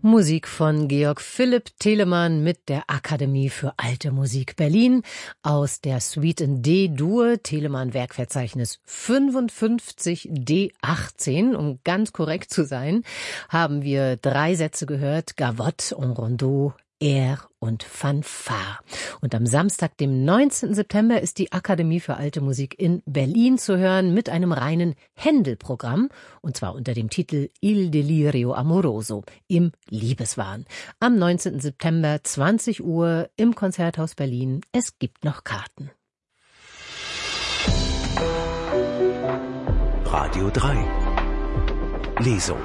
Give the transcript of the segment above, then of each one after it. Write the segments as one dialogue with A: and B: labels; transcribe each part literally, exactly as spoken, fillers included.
A: Musik von Georg Philipp Telemann mit der Akademie für Alte Musik Berlin aus der Suite in D-Dur, Telemann-Werkverzeichnis fünfundfünfzig D achtzehn. Um ganz korrekt zu sein, haben wir drei Sätze gehört: Gavotte en Rondeau, Air und Fanfare. Und am Samstag, dem neunzehnten September, ist die Akademie für Alte Musik in Berlin zu hören mit einem reinen Händel-Programm, und zwar unter dem Titel Il Delirio Amoroso, im Liebeswahn. Am neunzehnten September, zwanzig Uhr, im Konzerthaus Berlin. Es gibt noch Karten.
B: Radio drei Lesung.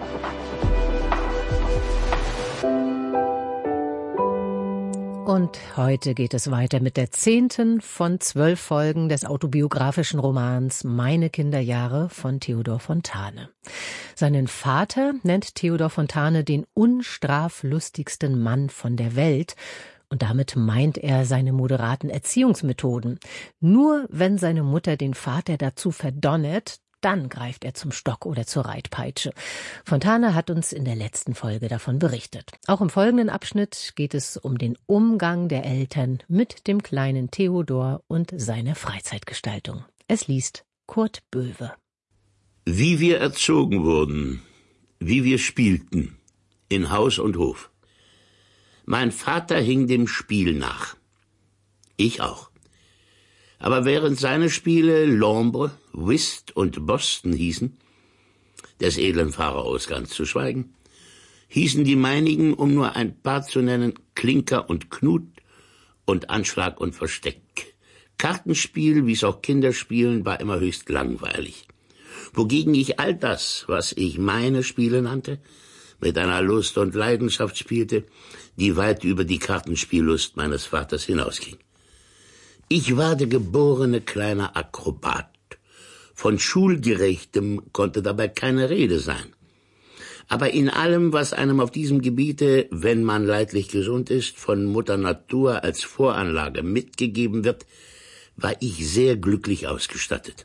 A: Und heute geht es weiter mit der zehnten von zwölf Folgen des autobiografischen Romans Meine Kinderjahre von Theodor Fontane. Seinen Vater nennt Theodor Fontane den unstraflustigsten Mann von der Welt. Und damit meint er seine moderaten Erziehungsmethoden. Nur wenn seine Mutter den Vater dazu verdonnert, dann greift er zum Stock oder zur Reitpeitsche. Fontane hat uns in der letzten Folge davon berichtet. Auch im folgenden Abschnitt geht es um den Umgang der Eltern mit dem kleinen Theodor und seiner Freizeitgestaltung. Es liest Kurt Böwe.
C: Wie wir erzogen wurden, wie wir spielten, in Haus und Hof. Mein Vater hing dem Spiel nach. Ich auch. Aber während seine Spiele L'Ombre, Whist und Boston hießen, des edlen Pharaos ganz zu schweigen, hießen die meinigen, um nur ein paar zu nennen, Klinker und Knut und Anschlag und Versteck. Kartenspiel, wie es auch Kinder spielen, war immer höchst langweilig. Wogegen ich all das, was ich meine Spiele nannte, mit einer Lust und Leidenschaft spielte, die weit über die Kartenspiellust meines Vaters hinausging. Ich war der geborene kleine Akrobat. Von Schulgerechtem konnte dabei keine Rede sein. Aber in allem, was einem auf diesem Gebiete, wenn man leidlich gesund ist, von Mutter Natur als Voranlage mitgegeben wird, war ich sehr glücklich ausgestattet.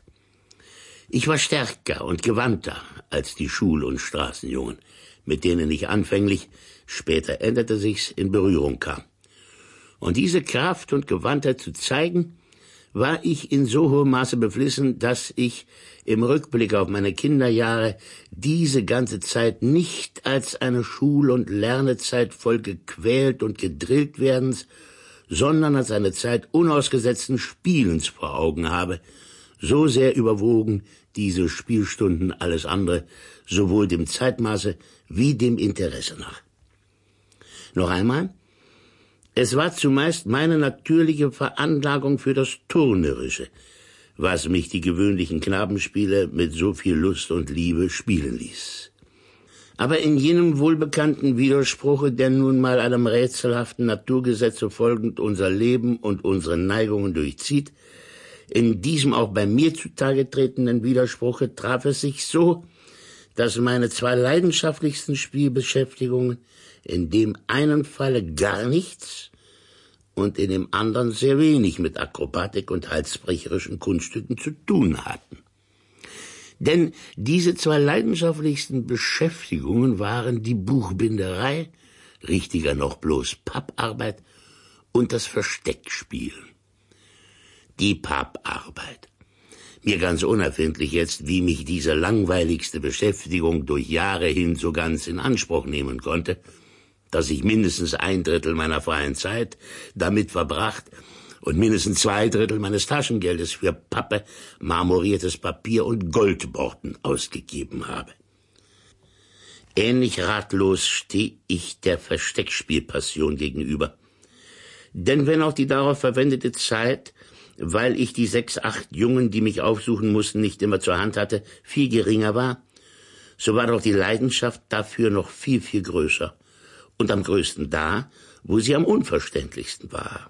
C: Ich war stärker und gewandter als die Schul- und Straßenjungen, mit denen ich anfänglich, später änderte sich's, in Berührung kam. Und diese Kraft und Gewandtheit zu zeigen, war ich in so hohem Maße beflissen, dass ich im Rückblick auf meine Kinderjahre diese ganze Zeit nicht als eine Schul- und Lernezeit voll gequält und gedrillt werdens, sondern als eine Zeit unausgesetzten Spielens vor Augen habe, so sehr überwogen diese Spielstunden alles andere, sowohl dem Zeitmaße wie dem Interesse nach. Noch einmal: Es war zumeist meine natürliche Veranlagung für das Turnerische, was mich die gewöhnlichen Knabenspiele mit so viel Lust und Liebe spielen ließ. Aber in jenem wohlbekannten Widerspruche, der nun mal einem rätselhaften Naturgesetze folgend unser Leben und unsere Neigungen durchzieht, in diesem auch bei mir zutage tretenden Widerspruche traf es sich so, dass meine zwei leidenschaftlichsten Spielbeschäftigungen in dem einen Falle gar nichts und in dem anderen sehr wenig mit Akrobatik und halsbrecherischen Kunststücken zu tun hatten. Denn diese zwei leidenschaftlichsten Beschäftigungen waren die Buchbinderei, richtiger noch bloß Papparbeit, und das Versteckspielen. Die Papparbeit. Mir ganz unerfindlich jetzt, wie mich diese langweiligste Beschäftigung durch Jahre hin so ganz in Anspruch nehmen konnte, dass ich mindestens ein Drittel meiner freien Zeit damit verbracht und mindestens zwei Drittel meines Taschengeldes für Pappe, marmoriertes Papier und Goldborten ausgegeben habe. Ähnlich ratlos stehe ich der Versteckspielpassion gegenüber. Denn wenn auch die darauf verwendete Zeit, weil ich die sechs, acht Jungen, die mich aufsuchen mussten, nicht immer zur Hand hatte, viel geringer war, so war doch die Leidenschaft dafür noch viel, viel größer. Und am größten da, wo sie am unverständlichsten war.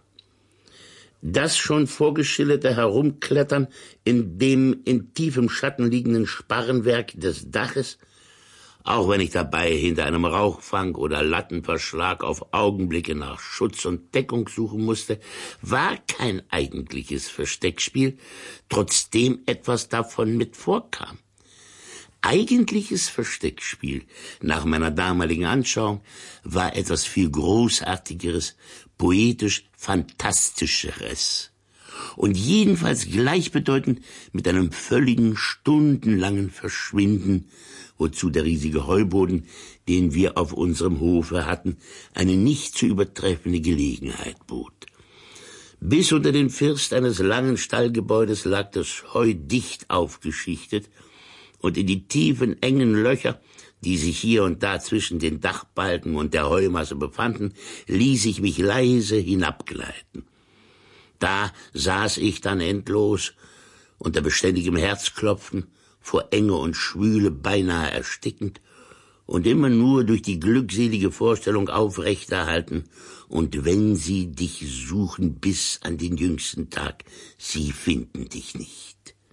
C: Das schon vorgeschilderte Herumklettern in dem in tiefem Schatten liegenden Sparrenwerk des Daches, auch wenn ich dabei hinter einem Rauchfang oder Lattenverschlag auf Augenblicke nach Schutz und Deckung suchen musste, war kein eigentliches Versteckspiel, trotzdem etwas davon mit vorkam. Eigentliches Versteckspiel, nach meiner damaligen Anschauung, war etwas viel Großartigeres, poetisch Fantastischeres. Und jedenfalls gleichbedeutend mit einem völligen, stundenlangen Verschwinden, wozu der riesige Heuboden, den wir auf unserem Hofe hatten, eine nicht zu übertreffende Gelegenheit bot. Bis unter den First eines langen Stallgebäudes lag das Heu dicht aufgeschichtet, und in die tiefen, engen Löcher, die sich hier und da zwischen den Dachbalken und der Heumasse befanden, ließ ich mich leise hinabgleiten. Da saß ich dann endlos, unter beständigem Herzklopfen, vor Enge und Schwüle beinahe erstickend und immer nur durch die glückselige Vorstellung aufrechterhalten, und wenn sie dich suchen bis an den jüngsten Tag, sie finden dich nicht.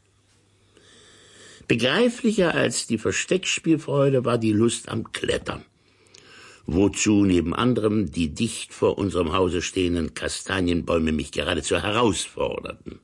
C: Begreiflicher als die Versteckspielfreude war die Lust am Klettern, wozu neben anderem die dicht vor unserem Hause stehenden Kastanienbäume mich geradezu herausforderten.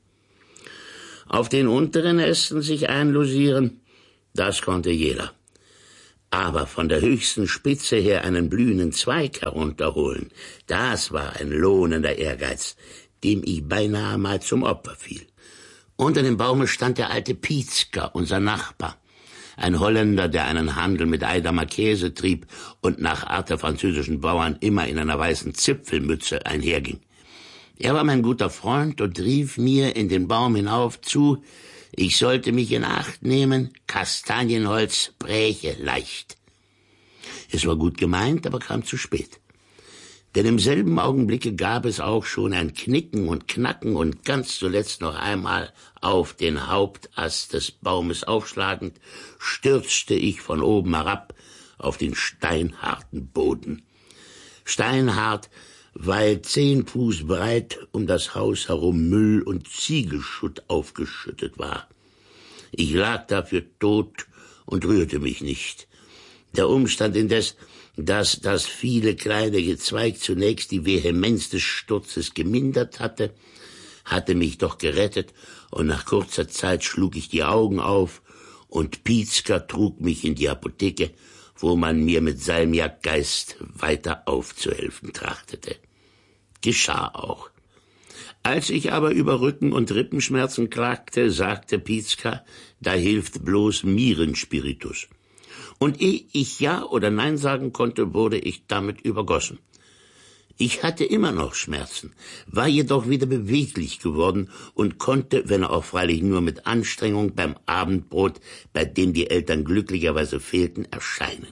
C: Auf den unteren Ästen sich einlosieren, das konnte jeder. Aber von der höchsten Spitze her einen blühenden Zweig herunterholen, das war ein lohnender Ehrgeiz, dem ich beinahe mal zum Opfer fiel. Unter dem Baume stand der alte Pietzker, unser Nachbar, ein Holländer, der einen Handel mit Eidamer Käse trieb und nach Art der französischen Bauern immer in einer weißen Zipfelmütze einherging. Er war mein guter Freund und rief mir in den Baum hinauf zu, ich sollte mich in Acht nehmen, Kastanienholz bräche leicht. Es war gut gemeint, aber kam zu spät. Denn im selben Augenblicke gab es auch schon ein Knicken und Knacken und ganz zuletzt noch einmal auf den Hauptast des Baumes aufschlagend, stürzte ich von oben herab auf den steinharten Boden. Steinhart, weil zehn Fuß breit um das Haus herum Müll und Ziegelschutt aufgeschüttet war. Ich lag dafür tot und rührte mich nicht. Der Umstand indes, dass das viele kleine Gezweig zunächst die Vehemenz des Sturzes gemindert hatte, hatte mich doch gerettet, und nach kurzer Zeit schlug ich die Augen auf, und Pietzker trug mich in die Apotheke, wo man mir mit Salmiakgeist weiter aufzuhelfen trachtete. Geschah auch. Als ich aber über Rücken- und Rippenschmerzen klagte, sagte Pietzker, da hilft bloß Mierenspiritus. Und ehe ich Ja oder Nein sagen konnte, wurde ich damit übergossen. Ich hatte immer noch Schmerzen, war jedoch wieder beweglich geworden und konnte, wenn auch freilich nur mit Anstrengung, beim Abendbrot, bei dem die Eltern glücklicherweise fehlten, erscheinen.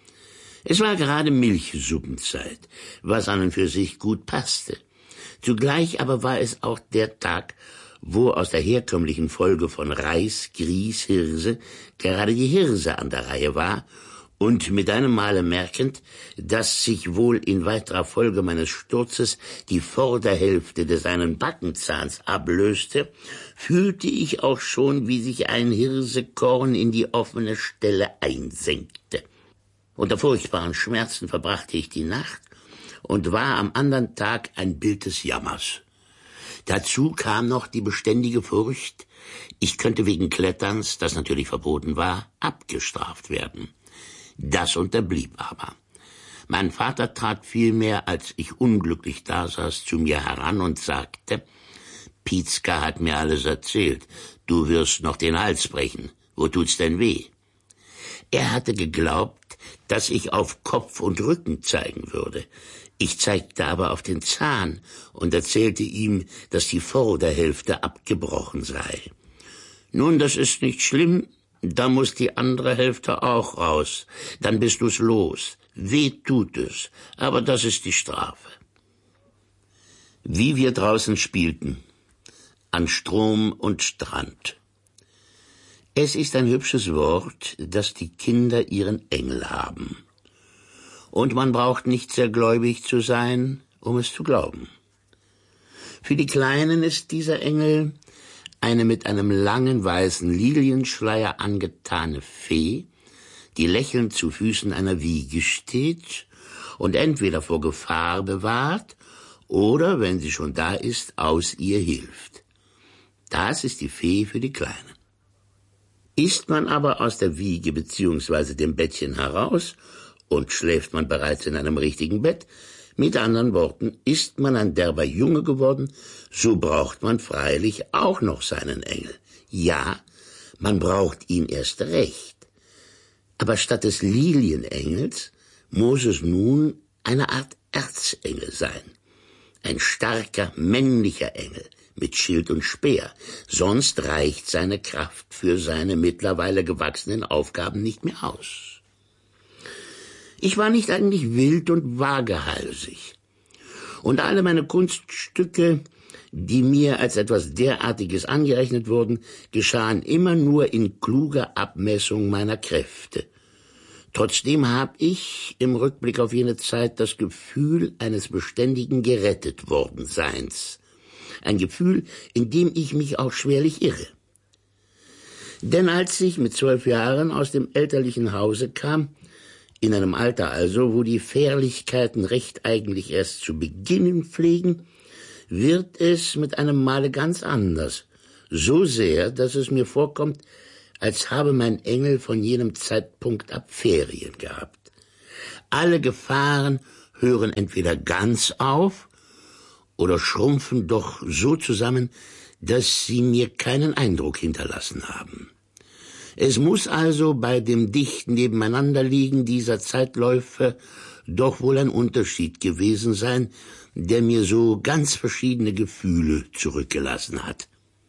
C: Es war gerade Milchsuppenzeit, was an und für sich gut passte. Zugleich aber war es auch der Tag, wo aus der herkömmlichen Folge von Reis, Grieß, Hirse gerade die Hirse an der Reihe war, und mit einem Male merkend, dass sich wohl in weiterer Folge meines Sturzes die Vorderhälfte des einen Backenzahns ablöste, fühlte ich auch schon, wie sich ein Hirsekorn in die offene Stelle einsenkte. Unter furchtbaren Schmerzen verbrachte ich die Nacht und war am anderen Tag ein Bild des Jammers. Dazu kam noch die beständige Furcht, ich könnte wegen Kletterns, das natürlich verboten war, abgestraft werden. Das unterblieb aber. Mein Vater trat vielmehr, als ich unglücklich dasaß, zu mir heran und sagte, Pietzker hat mir alles erzählt, du wirst noch den Hals brechen, wo tut's denn weh? Er hatte geglaubt, dass ich auf Kopf und Rücken zeigen würde. Ich zeigte aber auf den Zahn und erzählte ihm, dass die Vorderhälfte abgebrochen sei. Nun, das ist nicht schlimm, da muss die andere Hälfte auch raus, dann bist du's los. Weh tut es, aber das ist die Strafe. Wie wir draußen spielten, an Strom und Strand. Es ist ein hübsches Wort, dass die Kinder ihren Engel haben. Und man braucht nicht sehr gläubig zu sein, um es zu glauben. Für die Kleinen ist dieser Engel eine mit einem langen weißen Lilienschleier angetane Fee, die lächelnd zu Füßen einer Wiege steht und entweder vor Gefahr bewahrt oder, wenn sie schon da ist, aus ihr hilft. Das ist die Fee für die Kleinen. Ist man aber aus der Wiege bzw. dem Bettchen heraus und schläft man bereits in einem richtigen Bett, mit anderen Worten, ist man ein derber Junge geworden, so braucht man freilich auch noch seinen Engel. Ja, man braucht ihn erst recht. Aber statt des Lilienengels muss es nun eine Art Erzengel sein. Ein starker, männlicher Engel mit Schild und Speer. Sonst reicht seine Kraft für seine mittlerweile gewachsenen Aufgaben nicht mehr aus. Ich war nicht eigentlich wild und wagehalsig. Und alle meine Kunststücke, die mir als etwas derartiges angerechnet wurden, geschahen immer nur in kluger Abmessung meiner Kräfte. Trotzdem habe ich im Rückblick auf jene Zeit das Gefühl eines beständigen Gerettetwordenseins. Ein Gefühl, in dem ich mich auch schwerlich irre. Denn als ich mit zwölf Jahren aus dem elterlichen Hause kam, in einem Alter also, wo die Fährlichkeiten recht eigentlich erst zu beginnen pflegen, wird es mit einem Male ganz anders. So sehr, dass es mir vorkommt, als habe mein Engel von jenem Zeitpunkt ab Ferien gehabt. Alle Gefahren hören entweder ganz auf oder schrumpfen doch so zusammen, dass sie mir keinen Eindruck hinterlassen haben. Es muss also bei dem dichten Nebeneinanderliegen dieser Zeitläufe doch wohl ein Unterschied gewesen sein, der mir so ganz verschiedene Gefühle zurückgelassen hat.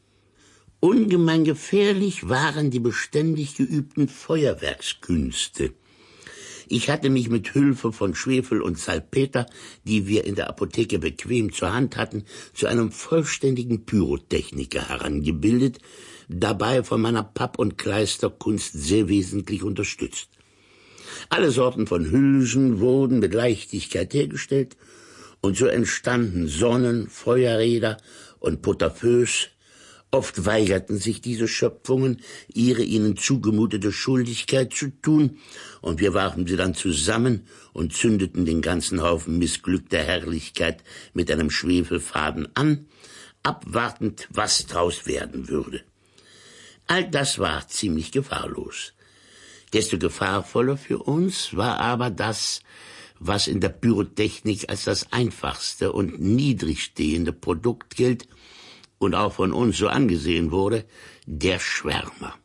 C: Ungemein gefährlich waren die beständig geübten Feuerwerkskünste. Ich hatte mich mit Hilfe von Schwefel und Salpeter, die wir in der Apotheke bequem zur Hand hatten, zu einem vollständigen Pyrotechniker herangebildet, dabei von meiner Papp- und Kleisterkunst sehr wesentlich unterstützt. Alle Sorten von Hülsen wurden mit Leichtigkeit hergestellt, und so entstanden Sonnen, Feuerräder und Potafeuilles. Oft weigerten sich diese Schöpfungen, ihre ihnen zugemutete Schuldigkeit zu tun, und wir warfen sie dann zusammen und zündeten den ganzen Haufen missglückter Herrlichkeit mit einem Schwefelfaden an, abwartend, was draus werden würde. All das war ziemlich gefahrlos. Desto gefahrvoller für uns war aber das, was in der Pyrotechnik als das einfachste und niedrigstehende Produkt gilt und auch von uns so angesehen wurde, der Schwärmer.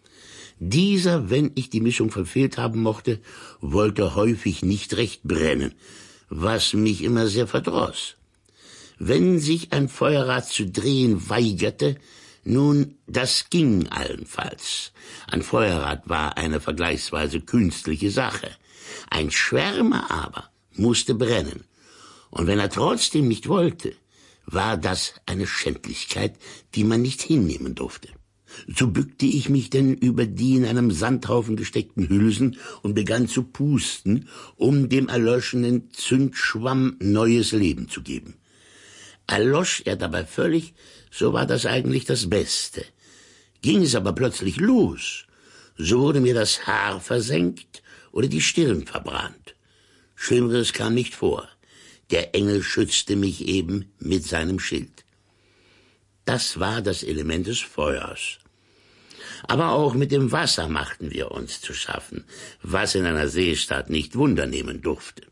C: Dieser, wenn ich die Mischung verfehlt haben mochte, wollte häufig nicht recht brennen, was mich immer sehr verdross. Wenn sich ein Feuerrad zu drehen weigerte, nun, das ging allenfalls. Ein Feuerrad war eine vergleichsweise künstliche Sache. Ein Schwärmer aber musste brennen. Und wenn er trotzdem nicht wollte, war das eine Schändlichkeit, die man nicht hinnehmen durfte. So bückte ich mich denn über die in einem Sandhaufen gesteckten Hülsen und begann zu pusten, um dem erlöschenden Zündschwamm neues Leben zu geben. Erlosch er dabei völlig, so war das eigentlich das Beste. Ging es aber plötzlich los, so wurde mir das Haar versengt oder die Stirn verbrannt. Schlimmeres kam nicht vor. Der Engel schützte mich eben mit seinem Schild. Das war das Element des Feuers. Aber auch mit dem Wasser machten wir uns zu schaffen, was in einer Seestadt nicht Wunder nehmen durfte.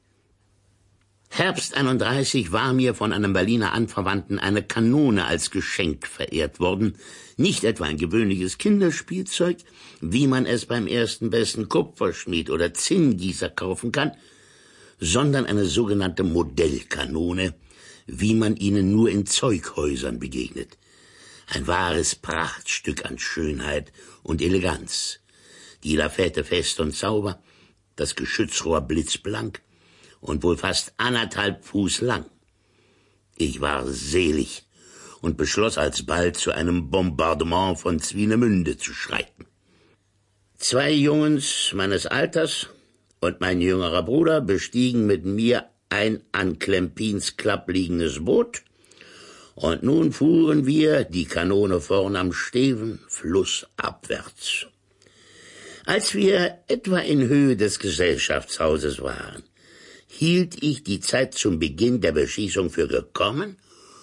C: Herbst einunddreißig war mir von einem Berliner Anverwandten eine Kanone als Geschenk verehrt worden, nicht etwa ein gewöhnliches Kinderspielzeug, wie man es beim ersten besten Kupferschmied oder Zinngießer kaufen kann, sondern eine sogenannte Modellkanone, wie man ihnen nur in Zeughäusern begegnet. Ein wahres Prachtstück an Schönheit und Eleganz. Die Lafette fest und sauber, das Geschützrohr blitzblank und wohl fast anderthalb Fuß lang. Ich war selig und beschloss alsbald zu einem Bombardement von Swinemünde zu schreiten. Zwei Jungens meines Alters und mein jüngerer Bruder bestiegen mit mir ein an Klempins Klapp liegendes Boot, und nun fuhren wir, die Kanone vorn am Steven, flussabwärts. Als wir etwa in Höhe des Gesellschaftshauses waren, hielt ich die Zeit zum Beginn der Beschießung für gekommen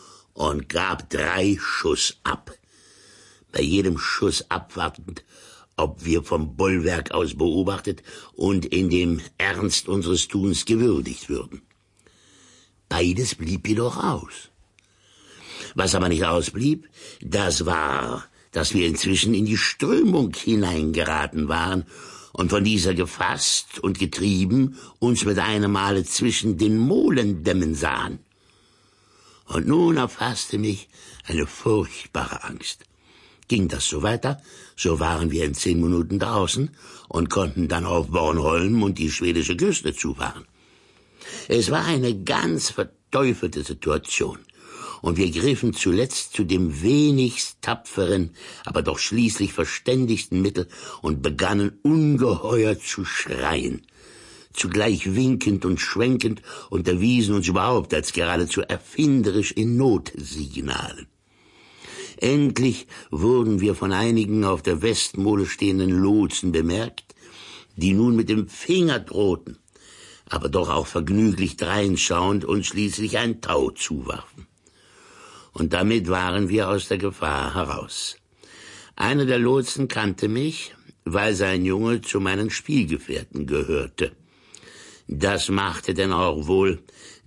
C: und gab drei Schuss ab. Bei jedem Schuss abwartend, ob wir vom Bollwerk aus beobachtet und in dem Ernst unseres Tuns gewürdigt würden. Beides blieb jedoch aus. Was aber nicht ausblieb, das war, dass wir inzwischen in die Strömung hineingeraten waren und von dieser gefasst und getrieben uns mit einem Male zwischen den Molendämmen sahen. Und nun erfasste mich eine furchtbare Angst. Ging das so weiter, so waren wir in zehn Minuten draußen und konnten dann auf Bornholm und die schwedische Küste zufahren. Es war eine ganz verteufelte Situation, und wir griffen zuletzt zu dem wenigst tapferen, aber doch schließlich verständigsten Mittel und begannen ungeheuer zu schreien. Zugleich winkend und schwenkend und erwiesen uns überhaupt als geradezu erfinderisch in Notsignalen. Endlich wurden wir von einigen auf der Westmole stehenden Lotsen bemerkt, die nun mit dem Finger drohten, aber doch auch vergnüglich dreinschauend uns schließlich ein Tau zuwarfen. Und damit waren wir aus der Gefahr heraus. Einer der Lotsen kannte mich, weil sein Junge zu meinen Spielgefährten gehörte. Das machte denn auch wohl,